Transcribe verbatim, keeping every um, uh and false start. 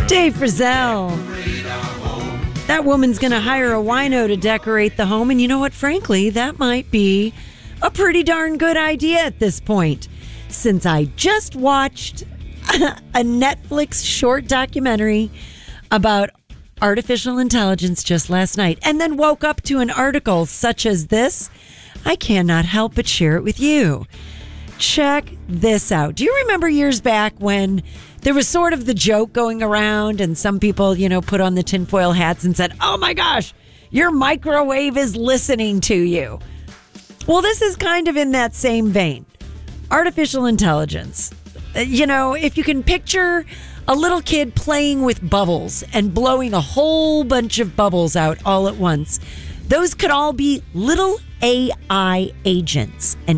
Dave Frizzell. That woman's going to hire a wino to decorate the home. And you know what? Frankly, that might be a pretty darn good idea at this point. Since I just watched a Netflix short documentary about artificial intelligence just last night and then woke up to an article such as this, I cannot help but share it with you. Check this out. Do you remember years back when there was sort of the joke going around and some people, you know, put on the tinfoil hats and said, oh my gosh, your microwave is listening to you. Well, this is kind of in that same vein. Artificial intelligence. You know, if you can picture a little kid playing with bubbles and blowing a whole bunch of bubbles out all at once, those could all be little A I agents. And